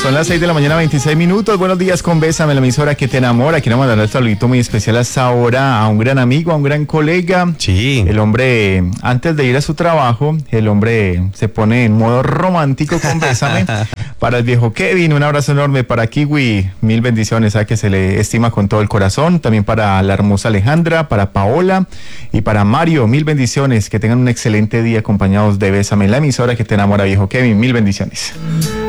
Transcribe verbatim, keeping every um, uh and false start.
Son las seis de la mañana, veintiséis minutos. Buenos días con Bésame, la emisora que te enamora. Quiero mandar un saludito muy especial hasta ahora a un gran amigo, a un gran colega. Sí. El hombre, antes de ir a su trabajo, el hombre se pone en modo romántico con Bésame. Para el viejo Kevin, un abrazo enorme. Para Kiwi, mil bendiciones, a que se le estima con todo el corazón. También para la hermosa Alejandra, para Paola y para Mario, mil bendiciones. Que tengan un excelente día acompañados de Bésame, la emisora que te enamora, viejo Kevin. Mil bendiciones.